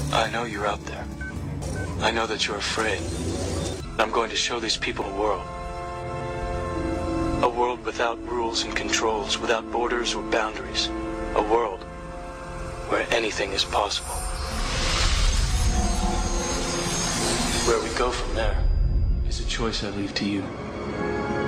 I know you're out there. I know that you're afraid. I'm going to show these people a world. A world without rules and controls, without borders or boundaries. A world where anything is possible. Where we go from there is a choice I leave to you.